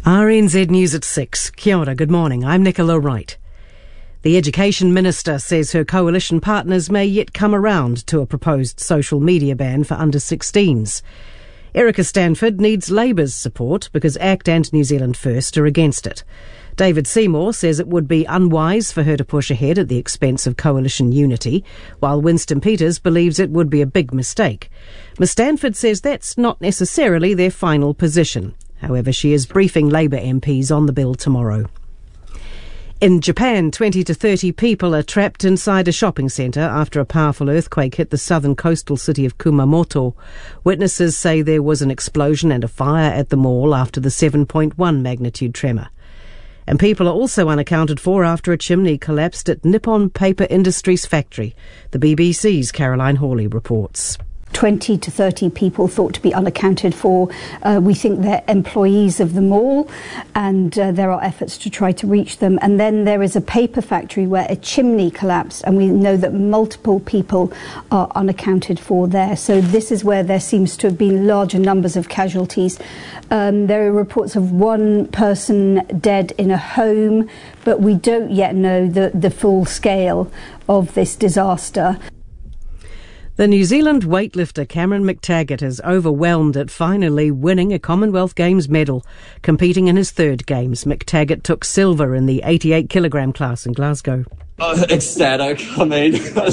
RNZ News at 6. Kia ora, good morning. I'm Nicola Wright. The Education Minister says her coalition partners may yet come around to a proposed social media ban for under-16s. Erica Stanford needs Labour's support because ACT and New Zealand First are against it. David Seymour says it would be unwise for her to push ahead at the expense of coalition unity, while Winston Peters believes it would be a big mistake. Ms Stanford says that's not necessarily their final position. However, she is briefing Labour MPs on the bill tomorrow. In Japan, 20 to 30 people are trapped inside a shopping centre after a powerful earthquake hit the southern coastal city of Kumamoto. Witnesses say there was an explosion and a fire at the mall after the 7.1 magnitude tremor. And people are also unaccounted for after a chimney collapsed at Nippon Paper Industries factory. The BBC's Caroline Hawley reports. 20 to 30 people thought to be unaccounted for. We think they're employees of the mall, and there are efforts to try to reach them. And then there is a paper factory where a chimney collapsed, and we know that multiple people are unaccounted for there. So this is where there seems to have been larger numbers of casualties. There are reports of one person dead in a home, but we don't yet know the full scale of this disaster. The New Zealand weightlifter Cameron McTaggart is overwhelmed at finally winning a Commonwealth Games medal. Competing in his third Games, McTaggart took silver in the 88-kilogram class in Glasgow. Ecstatic. I mean,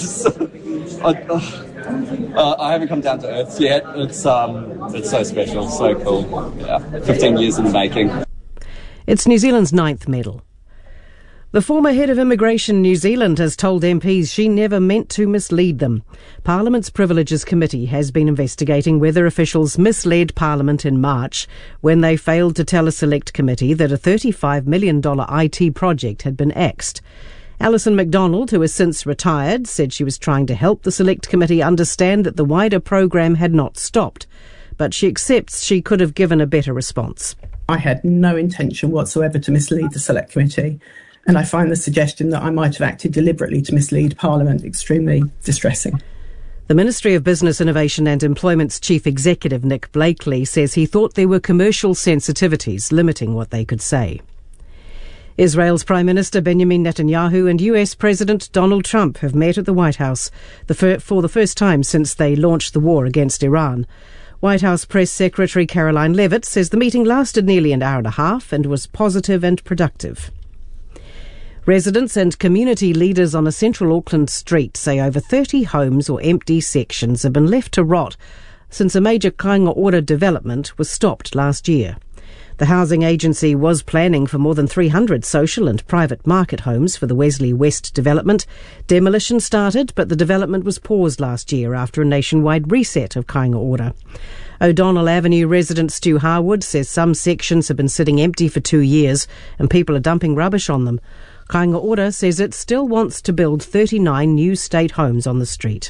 I haven't come down to earth yet. It's so special, so cool. Yeah, 15 years in the making. It's New Zealand's 9th medal. The former head of Immigration New Zealand has told MPs she never meant to mislead them. Parliament's Privileges Committee has been investigating whether officials misled Parliament in March when they failed to tell a select committee that a $35 million IT project had been axed. Alison MacDonald, who has since retired, said she was trying to help the select committee understand that the wider program had not stopped, but she accepts she could have given a better response. I had no intention whatsoever to mislead the select committee. And I find the suggestion that I might have acted deliberately to mislead Parliament extremely distressing. The Ministry of Business, Innovation and Employment's Chief Executive, Nick Blakely, says he thought there were commercial sensitivities limiting what they could say. Israel's Prime Minister Benjamin Netanyahu and US President Donald Trump have met at the White House for the first time since they launched the war against Iran. White House Press Secretary Caroline Leavitt says the meeting lasted nearly an hour and a half and was positive and productive. Residents and community leaders on a central Auckland street say over 30 homes or empty sections have been left to rot since a major Kāinga Ora development was stopped last year. The housing agency was planning for more than 300 social and private market homes for the Wesley West development. Demolition started, but the development was paused last year after a nationwide reset of Kāinga Ora. O'Donnell Avenue resident Stu Harwood says some sections have been sitting empty for 2 years and people are dumping rubbish on them. Kāinga Ora says it still wants to build 39 new state homes on the street.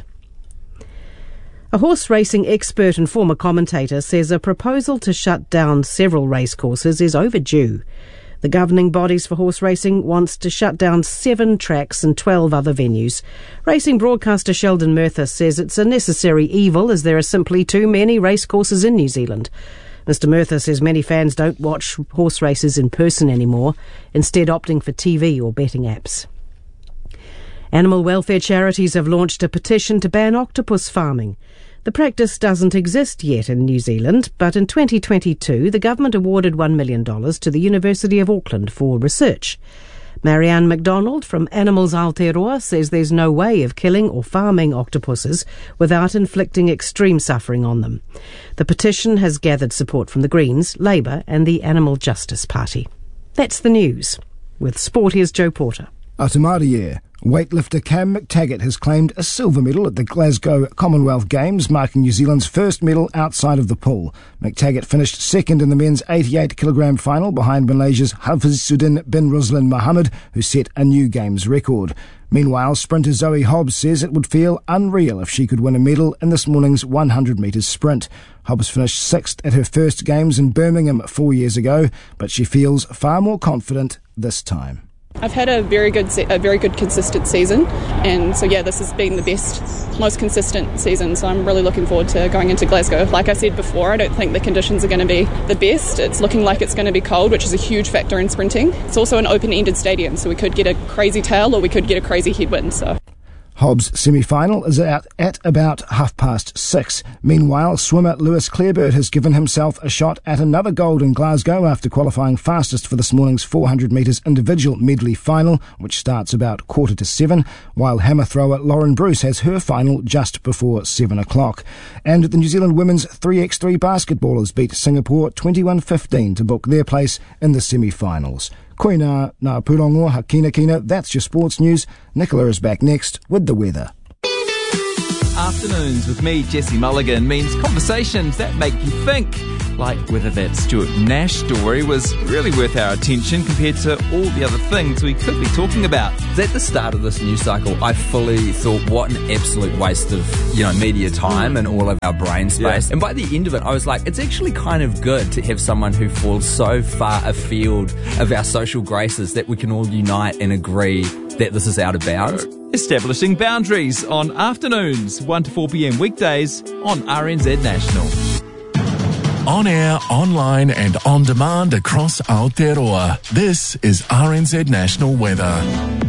A horse racing expert and former commentator says a proposal to shut down several racecourses is overdue. The governing bodies for horse racing wants to shut down 7 tracks and 12 other venues. Racing broadcaster Sheldon Murtha says it's a necessary evil as there are simply too many racecourses in New Zealand. Mr Murtha says many fans don't watch horse races in person anymore, instead opting for TV or betting apps. Animal welfare charities have launched a petition to ban octopus farming. The practice doesn't exist yet in New Zealand, but in 2022 the government awarded $1 million to the University of Auckland for research. Marianne MacDonald from Animals Aotearoa says there's no way of killing or farming octopuses without inflicting extreme suffering on them. The petition has gathered support from the Greens, Labour and the Animal Justice Party. That's the news. With sport, here's Joe Porter. Atamarie. Weightlifter Cam McTaggart has claimed a silver medal at the Glasgow Commonwealth Games, marking New Zealand's first medal outside of the pool. McTaggart finished second in the men's 88-kilogram final behind Malaysia's Hafizudin bin Ruslan Mohammed, who set a new Games record. Meanwhile, sprinter Zoe Hobbs says it would feel unreal if she could win a medal in this morning's 100 metres sprint. Hobbs finished 6th at her first Games in Birmingham 4 years ago, but she feels far more confident this time. I've had a very good consistent season, and so this has been the best, most consistent season, so I'm really looking forward to going into Glasgow. Like I said before, I don't think the conditions are going to be the best. It's looking like it's going to be cold, which is a huge factor in sprinting. It's also an open-ended stadium, so we could get a crazy tail or we could get a crazy headwind. So Hobbs' semi-final is out at about 6:30. Meanwhile, swimmer Lewis Clarebird has given himself a shot at another gold in Glasgow after qualifying fastest for this morning's 400 metres individual medley final, which starts about 6:45, while hammer thrower Lauren Bruce has her final just before 7 o'clock. And the New Zealand women's 3x3 basketballers beat Singapore 21-15 to book their place in the semi-finals. Koina ngā pūrongo hakina kina, that's your sports news. Nicola is back next with the weather. Afternoons with me, Jesse Mulligan, means conversations that make you think, like whether that Stuart Nash story was really worth our attention compared to all the other things we could be talking about. At the start of this news cycle, I fully thought, what an absolute waste of, media time and all of our brain space. Yeah. And by the end of it, I was like, it's actually kind of good to have someone who falls so far afield of our social graces that we can all unite and agree that this is out of bounds. Establishing boundaries on afternoons, 1 to 4 p.m. weekdays on RNZ National. On air, online and on demand across Aotearoa. This is RNZ National Weather.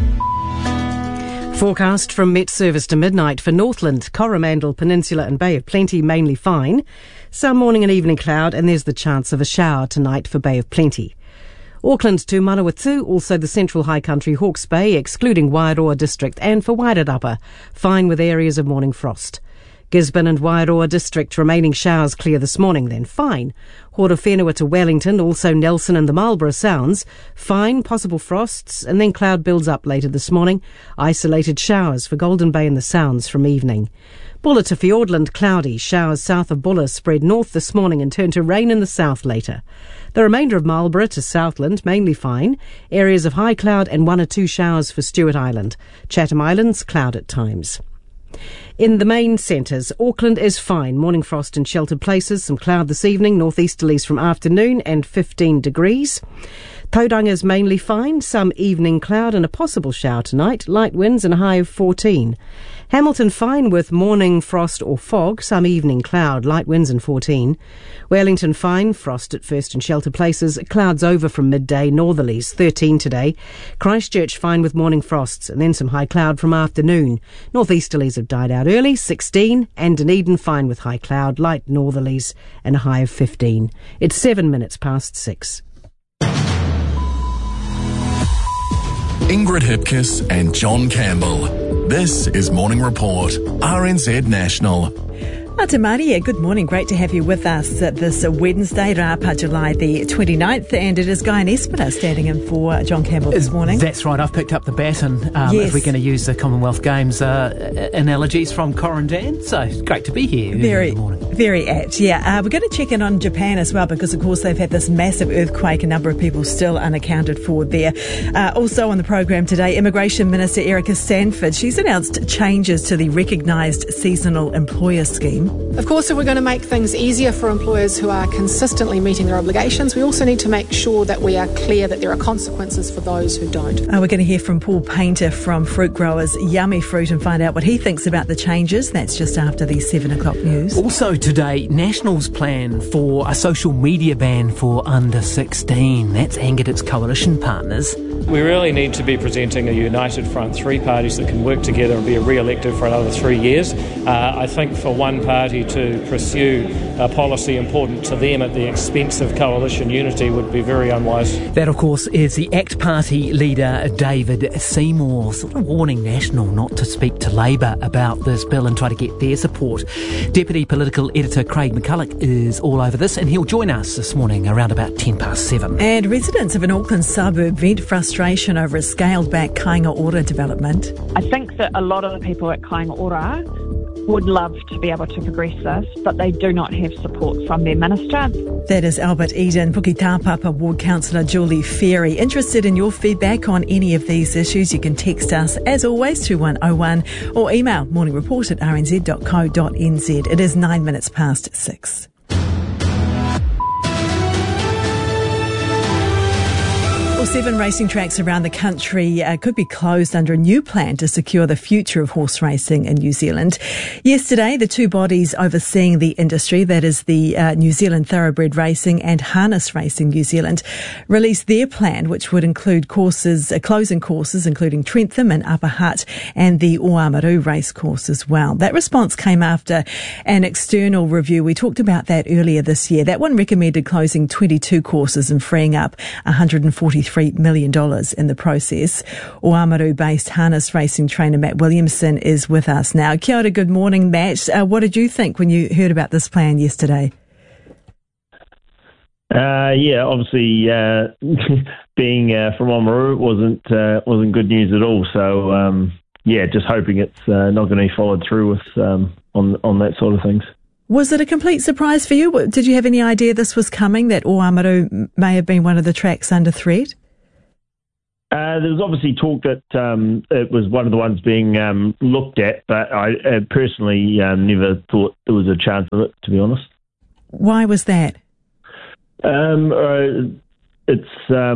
Forecast from Met Service to midnight for Northland, Coromandel Peninsula and Bay of Plenty mainly fine. Some morning and evening cloud, and there's the chance of a shower tonight for Bay of Plenty. Auckland to Manawatu, also the Central High Country, Hawke's Bay, excluding Wairoa District, and for Wairarapa, fine with areas of morning frost. Gisborne and Wairoa District, remaining showers clear this morning, then fine. Horowhenua to Wellington, also Nelson and the Marlborough Sounds, fine, possible frosts, and then cloud builds up later this morning. Isolated showers for Golden Bay and the Sounds from evening. Bulla to Fiordland, cloudy, showers south of Bulla spread north this morning and turn to rain in the south later. The remainder of Marlborough to Southland, mainly fine. Areas of high cloud and 1 or 2 showers for Stewart Island. Chatham Islands, cloud at times. In the main centres, Auckland is fine. Morning frost in sheltered places. Some cloud this evening. Northeasterlies from afternoon and 15 degrees. Tauranga is mainly fine. Some evening cloud and a possible shower tonight. Light winds and a high of 14. Hamilton fine with morning frost or fog. Some evening cloud. Light winds and 14. Wellington fine. Frost at first in sheltered places. Clouds over from midday. Northerlies 13 today. Christchurch fine with morning frosts and then some high cloud from afternoon. Northeasterlies have died out early. 16. And Dunedin fine with high cloud. Light northerlies and a high of 15. It's 7 minutes past 6. Ingrid Hipkiss and John Campbell. This is Morning Report, RNZ National. Ata Maria, good morning. Great to have you with us this Wednesday, Rapa, July the 29th, and it is Guy and Espina standing in for John Campbell this morning. That's right, I've picked up the baton if we're going to use the Commonwealth Games analogies from Corandan, so it's great to be here. Very apt, yeah. We're going to check in on Japan as well, because of course they've had this massive earthquake, a number of people still unaccounted for there. Also on the program today, Immigration Minister Erica Sanford, she's announced changes to the recognised seasonal employer scheme. Of course, if we're going to make things easier for employers who are consistently meeting their obligations, we also need to make sure that we are clear that there are consequences for those who don't. We're going to hear from Paul Painter from Fruit Growers Yummy Fruit and find out what he thinks about the changes. That's just after the 7 o'clock news. Also today, National's plan for a social media ban for under 16. That's angered its coalition partners. We really need to be presenting a united front, 3 parties that can work together and be re-elected for another 3 years. I think for one party to pursue a policy important to them at the expense of coalition unity would be very unwise. That, of course, is the ACT Party leader David Seymour, sort of warning National not to speak to Labour about this bill and try to get their support. Deputy Political Editor Craig McCulloch is all over this, and he'll join us this morning around about 7:10. And residents of an Auckland suburb vent frustration over a scaled-back Kāinga Ora development. I think that a lot of the people at Kāinga Ora would love to be able to progress this, but they do not have support from their minister. That is Albert Eden. Puketapapa Ward Councillor Julie Ferry. Interested in your feedback on any of these issues, you can text us, as always, 2101 or email morningreport@rnz.co.nz. It is 9 minutes past 6. Well, 7 racing tracks around the country could be closed under a new plan to secure the future of horse racing in New Zealand. Yesterday, the 2 bodies overseeing the industry, that is the New Zealand Thoroughbred Racing and Harness Racing New Zealand, released their plan, which would include closing courses, including Trentham and Upper Hutt and the Oamaru race course as well. That response came after an external review. We talked about that earlier this year. That one recommended closing 22 courses and freeing up $143 million in the process. Oamaru-based harness racing trainer Matt Williamson is with us now. Kia ora, good morning, Matt. What did you think when you heard about this plan yesterday? Obviously, being from Oamaru, it wasn't good news at all. So, just hoping it's not going to be followed through with on that sort of things. Was it a complete surprise for you? Did you have any idea this was coming, that Oamaru may have been one of the tracks under threat? There was obviously talk that it was one of the ones being looked at, but I personally never thought there was a chance of it, to be honest. Why was that? It's,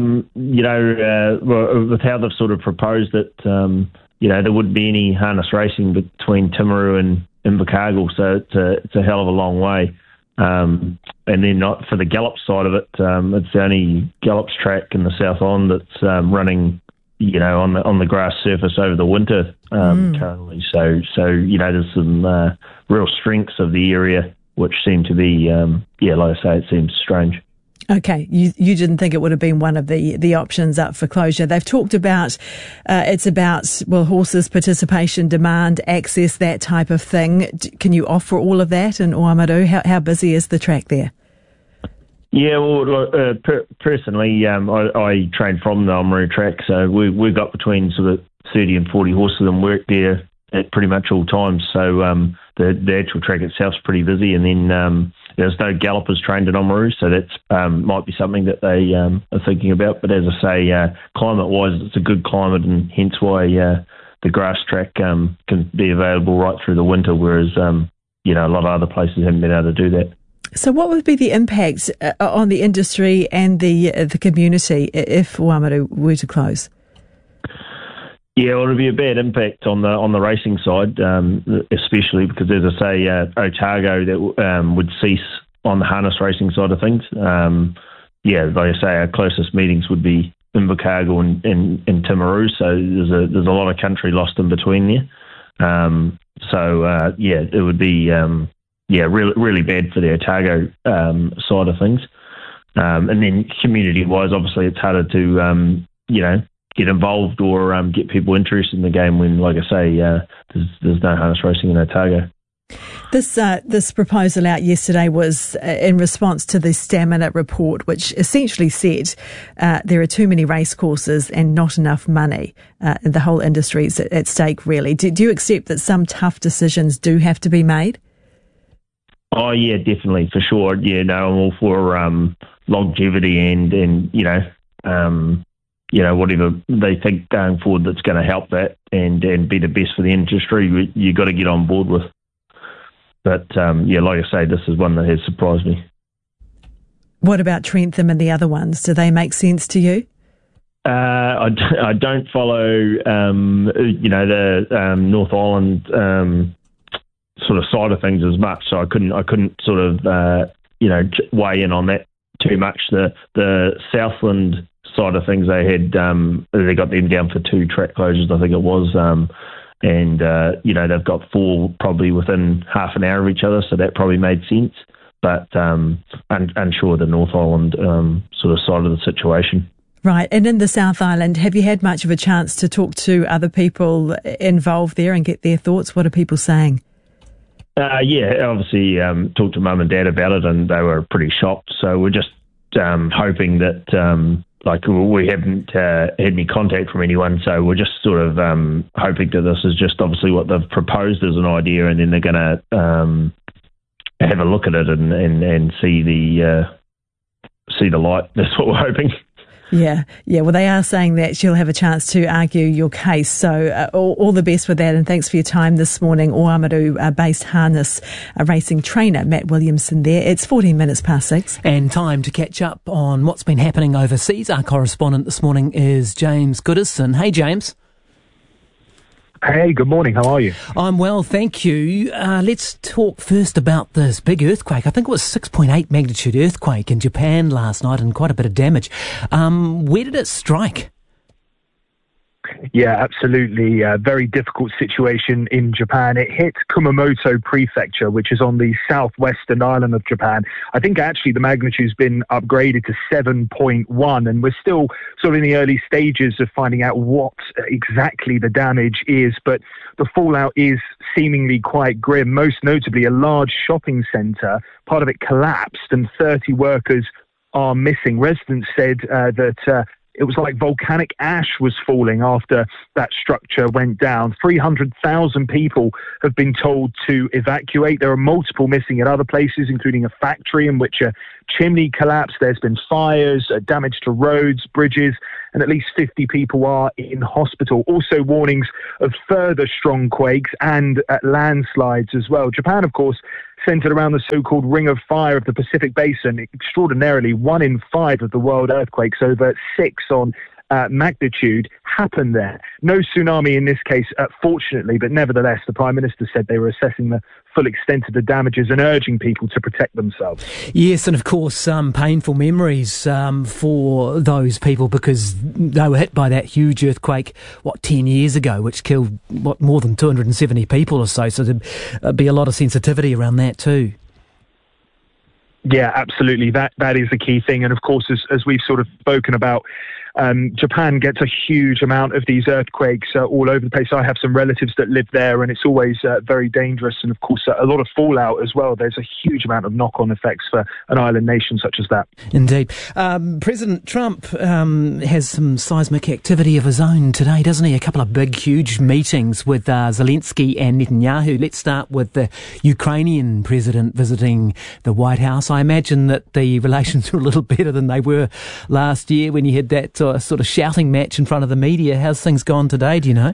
with how they've sort of proposed it, there wouldn't be any harness racing between Timaru and Invercargill, so it's a hell of a long way. And then not for the Gallops side of it, it's the only Gallops track in the South Island that's running, on the grass surface over the winter currently. So there's some real strengths of the area which seem to be, like I say, it seems strange. Okay, you didn't think it would have been one of the options up for closure. They've talked about, it's about, horses, participation, demand, access, that type of thing. Can you offer all of that in Oamaru? How busy is the track there? Yeah, well, personally, I trained from the Oamaru track, so we've got between sort of 30 and 40 horses and work there at pretty much all times. So the actual track itself's pretty busy, and then there's no gallopers trained at Oamaru, so that's might be something that they are thinking about. But as I say, climate-wise, it's a good climate, and hence why the grass track can be available right through the winter, whereas a lot of other places haven't been able to do that. So what would be the impact on the industry and the community if Oamaru were to close? Yeah, well, it would be a bad impact on the racing side, especially because, as I say, Otago that would cease on the harness racing side of things. Like I say, our closest meetings would be Invercargill and Timaru, so there's a lot of country lost in between there. It would be really, really bad for the Otago side of things. And then community-wise, obviously, it's harder to get involved or get people interested in the game when, like I say, there's no harness racing in Otago. This proposal out yesterday was in response to the Stamina report, which essentially said there are too many race courses and not enough money. The whole industry is at stake, really. Do you accept that some tough decisions do have to be made? Oh, yeah, definitely, for sure. Yeah, no, I'm all for longevity and whatever they think going forward that's going to help that and be the best for the industry, you got to get on board with. But, like I say, this is one that has surprised me. What about Trentham and the other ones? Do they make sense to you? I don't follow, the North Island sort of side of things as much, so I couldn't sort of, weigh in on that too much. The Southland side of things, they got them down for 2 track closures, I think it was, they've got 4 probably within half an hour of each other, so that probably made sense. But unsure the North Island sort of side of the situation. Right, and in the South Island, have you had much of a chance to talk to other people involved there and get their thoughts? What are people saying? Obviously talked to Mum and Dad about it, and they were pretty shocked. So we're just hoping that, we haven't had any contact from anyone, so we're just sort of hoping that this is just obviously what they've proposed as an idea, and then they're going to have a look at it and see the light. That's what we're hoping. Yeah. Well, they are saying that she'll have a chance to argue your case. So all the best with that, and thanks for your time this morning. Oamaru-based harness racing trainer Matt Williamson there. It's 14 minutes past 6. And time to catch up on what's been happening overseas. Our correspondent this morning is James Goodison. Hey, James. Hey, good morning. How are you? I'm well, thank you. Let's talk first about this big earthquake. I think it was 6.8 magnitude earthquake in Japan last night and quite a bit of damage. Where did it strike? Yeah, absolutely. Very difficult situation in Japan. It hit Kumamoto Prefecture, which is on the southwestern island of Japan. I think actually the magnitude's been upgraded to 7.1, and we're still sort of in the early stages of finding out what exactly the damage is, but the fallout is seemingly quite grim. Most notably, a large shopping centre, part of it collapsed, and 30 workers are missing. Residents said that it was like volcanic ash was falling after that structure went down. 300,000 people have been told to evacuate. There are multiple missing at other places, including a factory in which a chimney collapsed. There's been fires, damage to roads, bridges, and at least 50 people are in hospital. Also warnings of further strong quakes and landslides as well. Japan, of course, centered around the so-called Ring of Fire of the Pacific Basin. Extraordinarily, 1 in 5 of the world earthquakes, over 6 on magnitude, happened there. No tsunami in this case, fortunately, but nevertheless, the Prime Minister said they were assessing the full extent of the damages and urging people to protect themselves. Yes, and of course, some painful memories for those people because they were hit by that huge earthquake, 10 years ago, which killed, more than 270 people or so. So there'd be a lot of sensitivity around that too. Yeah, absolutely. That is the key thing. And of course, as we've sort of spoken about, Japan gets a huge amount of these earthquakes all over the place. I have some relatives that live there, and it's always very dangerous. And of course, a lot of fallout as well. There's a huge amount of knock-on effects for an island nation such as that. Indeed. President Trump has some seismic activity of his own today, doesn't he? A couple of big, huge meetings with Zelensky and Netanyahu. Let's start with the Ukrainian president visiting the White House. I imagine that the relations are a little better than they were last year when you had that sort of shouting match in front of the media. How's things gone today, do you know?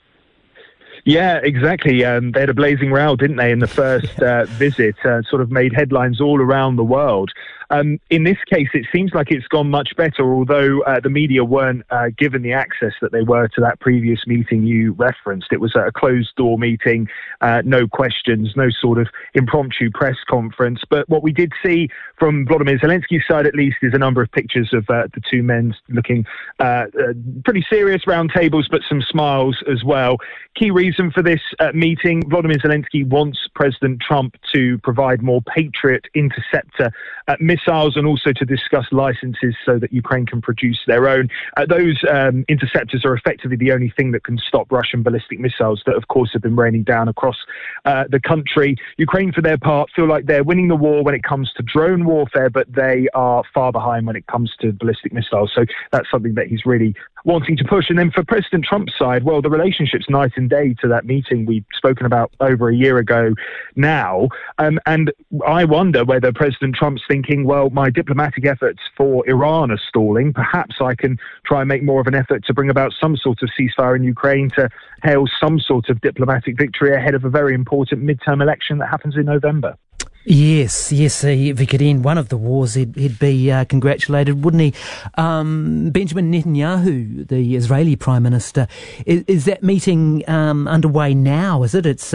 Yeah, exactly. They had a blazing row, didn't they, in the first visit, sort of made headlines all around the world. In this case, it seems like it's gone much better, although the media weren't given the access that they were to that previous meeting you referenced. It was a closed-door meeting, no questions, no sort of impromptu press conference. But what we did see from Volodymyr Zelensky's side, at least, is a number of pictures of the two men looking pretty serious round tables, but some smiles as well. Key reason for this meeting, Volodymyr Zelensky wants President Trump to provide more Patriot interceptor missiles and also to discuss licenses so that Ukraine can produce their own. Those interceptors are effectively the only thing that can stop Russian ballistic missiles that, of course, have been raining down across the country. Ukraine, for their part, feel like they're winning the war when it comes to drone warfare, but they are far behind when it comes to ballistic missiles. So that's something that he's really wanting to push. And then for President Trump's side, well, the relationship's night and day to that meeting we've spoken about over a year ago now. And I wonder whether President Trump's thinking, well, my diplomatic efforts for Iran are stalling. Perhaps I can try and make more of an effort to bring about some sort of ceasefire in Ukraine to hail some sort of diplomatic victory ahead of a very important midterm election that happens in November. Yes, if he could end one of the wars, he'd be congratulated, wouldn't he? Benjamin Netanyahu, the Israeli Prime Minister, is that meeting underway now, is it? It's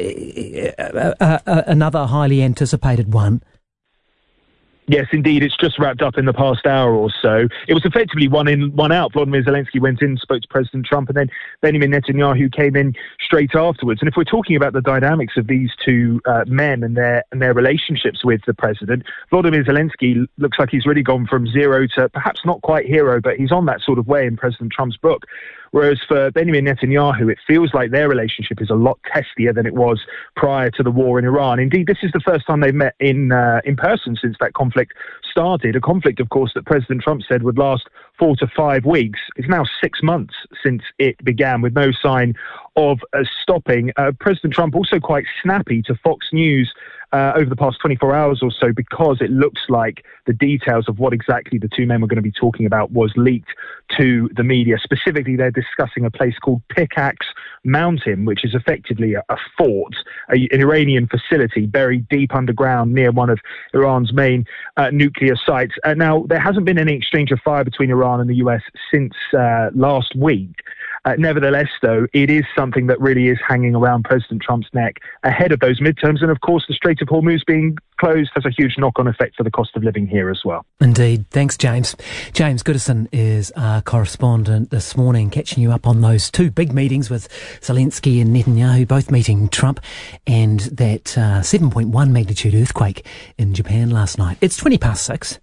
another highly anticipated one. Yes, indeed. It's just wrapped up in the past hour or so. It was effectively one in, one out. Volodymyr Zelensky went in, spoke to President Trump, and then Benjamin Netanyahu came in straight afterwards. And if we're talking about the dynamics of these two men and their relationships with the president, Volodymyr Zelensky looks like he's really gone from zero to perhaps not quite hero, but he's on that sort of way in President Trump's book. Whereas for Benjamin Netanyahu, it feels like their relationship is a lot testier than it was prior to the war in Iran. Indeed, this is the first time they've met in person since that conflict started. A conflict, of course, that President Trump said would last 4 to 5 weeks. It's now 6 months since it began, with no sign of stopping. President Trump also quite snappy to Fox News over the past 24 hours or so, because it looks like the details of what exactly the two men were going to be talking about was leaked to the media. Specifically, they're discussing a place called Pickaxe Mountain, which is effectively a fort, an Iranian facility buried deep underground near one of Iran's main nuclear sites. Now, there hasn't been any exchange of fire between Iran and the US since last week. Nevertheless, though, it is something that really is hanging around President Trump's neck ahead of those midterms. And of course, the Strait of Hormuz being closed has a huge knock-on effect for the cost of living here as well. Indeed. Thanks, James. James Goodison is our correspondent this morning, catching you up on those two big meetings with Zelensky and Netanyahu, both meeting Trump, and that 7.1 magnitude earthquake in Japan last night. It's 6:20.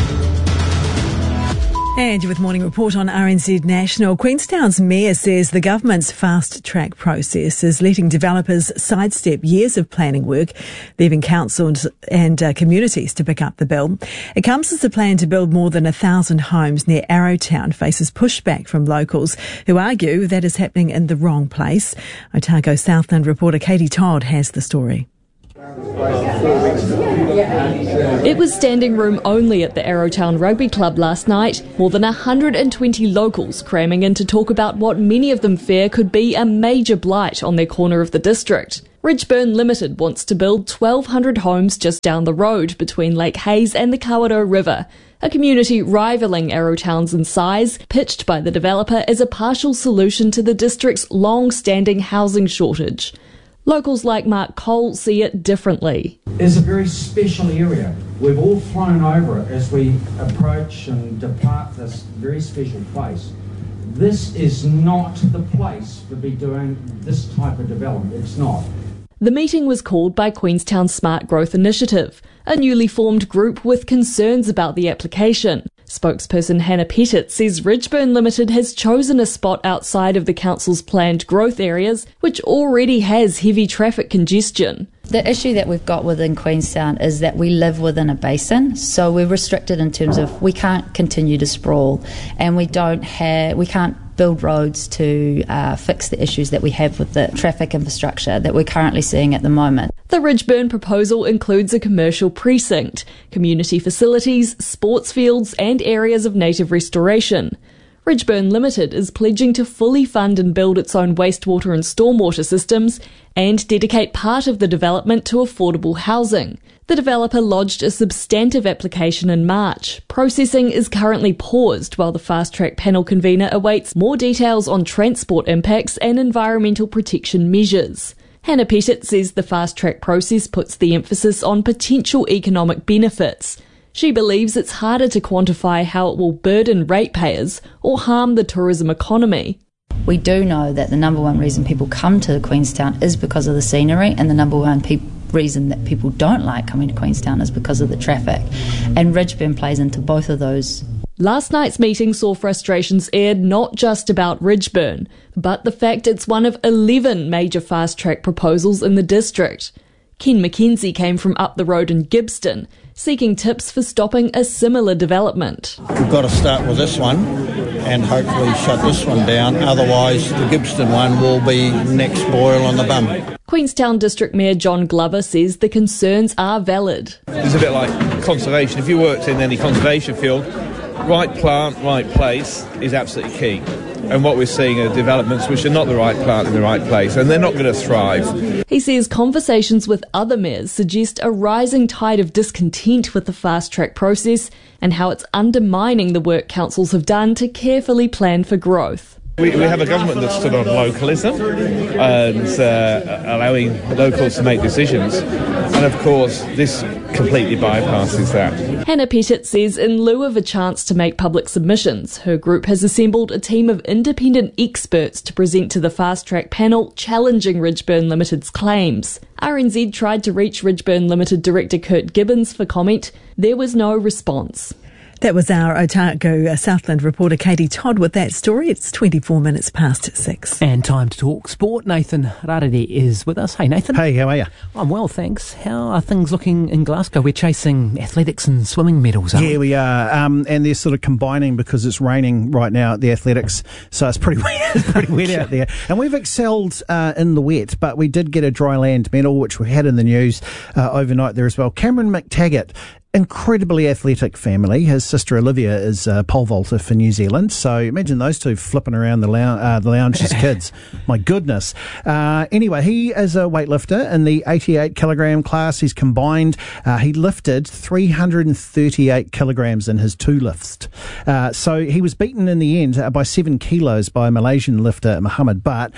And with Morning Report on RNZ National, Queenstown's mayor says the government's fast-track process is letting developers sidestep years of planning work, leaving councils and communities to pick up the bill. It comes as the plan to build more than 1,000 homes near Arrowtown faces pushback from locals who argue that is happening in the wrong place. Otago Southland reporter Katie Todd has the story. It was standing room only at the Arrowtown Rugby Club last night. More than 120 locals cramming in to talk about what many of them fear could be a major blight on their corner of the district. Ridgeburn Limited wants to build 1,200 homes just down the road between Lake Hayes and the Kawerau River, a community rivalling Arrowtown's in size, pitched by the developer as a partial solution to the district's long-standing housing shortage. Locals like Mark Cole see it differently. It's a very special area. We've all flown over it as we approach and depart this very special place. This is not the place to be doing this type of development. It's not. The meeting was called by Queenstown Smart Growth Initiative, a newly formed group with concerns about the application. Spokesperson Hannah Pettit says Ridgeburn Limited has chosen a spot outside of the council's planned growth areas, which already has heavy traffic congestion. The issue that we've got within Queenstown is that we live within a basin, so we're restricted in terms of we can't continue to sprawl, and we can't build roads to fix the issues that we have with the traffic infrastructure that we're currently seeing at the moment. The Ridgeburn proposal includes a commercial precinct, community facilities, sports fields and areas of native restoration. Ridgeburn Limited is pledging to fully fund and build its own wastewater and stormwater systems and dedicate part of the development to affordable housing. The developer lodged a substantive application in March. Processing is currently paused while the fast-track panel convener awaits more details on transport impacts and environmental protection measures. Hannah Pettit says the fast-track process puts the emphasis on potential economic benefits. She believes it's harder to quantify how it will burden ratepayers or harm the tourism economy. We do know that the number one reason people come to Queenstown is because of the scenery, and the number one reason that people don't like coming to Queenstown is because of the traffic. And Ridgeburn plays into both of those. Last night's meeting saw frustrations aired not just about Ridgeburn, but the fact it's one of 11 major fast-track proposals in the district. Ken McKenzie came from up the road in Gibbston, seeking tips for stopping a similar development. We've got to start with this one and hopefully shut this one down, otherwise the Gibbston one will be next boil on the bum. Queenstown District Mayor John Glover says the concerns are valid. It's a bit like conservation. If you worked in any conservation field, right plant, right place is absolutely key. And what we're seeing are developments which are not the right plant in the right place, and they're not going to thrive. He says conversations with other mayors suggest a rising tide of discontent with the fast-track process and how it's undermining the work councils have done to carefully plan for growth. We have a government that stood on localism and allowing locals to make decisions. And of course, this completely bypasses that. Hannah Pettit says in lieu of a chance to make public submissions, her group has assembled a team of independent experts to present to the fast-track panel challenging Ridgeburn Limited's claims. RNZ tried to reach Ridgeburn Limited Director Kurt Gibbons for comment. There was no response. That was our Otago Southland reporter Katie Todd with that story. It's 24 minutes past 6. And time to talk sport. Nathan Rarere is with us. Hey, Nathan. Hey, how are you? I'm well, thanks. How are things looking in Glasgow? We're chasing athletics and swimming medals, aren't we? Yeah, we are. And they're sort of combining because it's raining right now at the athletics, so it's pretty wet, out there. And we've excelled in the wet, but we did get a dry land medal, which we had in the news overnight there as well. Cameron McTaggart, incredibly athletic family. His sister Olivia is a pole vaulter for New Zealand. So imagine those two flipping around the lounge as kids. My goodness. Anyway, he is a weightlifter in the 88 kilogram class. He's combined. He lifted 338 kilograms in his two lifts. So he was beaten in the end by 7 kilos by a Malaysian lifter, Muhammad. But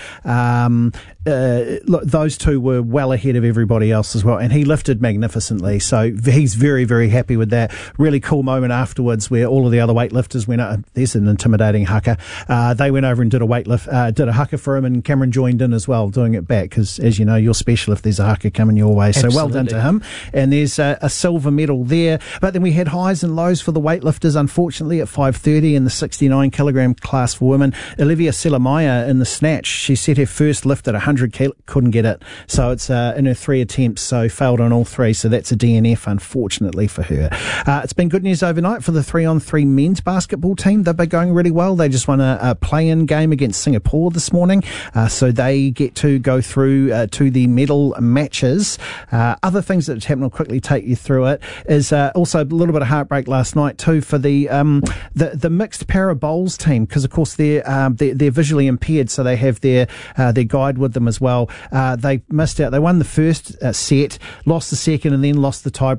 those two were well ahead of everybody else as well. And he lifted magnificently. So he's very, very happy with that. Really cool moment afterwards where all of the other weightlifters went up. There's an intimidating haka. They went over and did a haka for him, and Cameron joined in as well, doing it back, because as you know, you're special if there's a haka coming your way. So well done to him. And there's a silver medal there. But then we had highs and lows for the weightlifters, unfortunately, at 5:30 in the 69 kilogram class for women. Olivia Selamaya in the snatch, she set her first lift at 100 kilo, couldn't get it. So it's in her 3 attempts, so failed on all 3. So that's a DNF, unfortunately, for her. It's been good news overnight for the 3-on-3 men's basketball team. They've been going really well. They just won a play-in game against Singapore this morning, so they get to go through to the medal matches. Other things that happened, I'll quickly take you through it, is also a little bit of heartbreak last night too for the mixed para bowls team, because of course they're visually impaired, so they have their guide with them as well. They missed out. They won the first set, lost the second, and then lost the tie